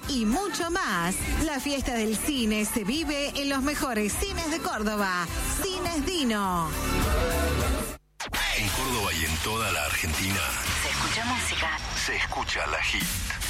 y mucho más. La fiesta del cine se vive en los mejores cines de Córdoba. Cines Dino. En Córdoba y en toda la Argentina se escucha música. Se escucha La Hit.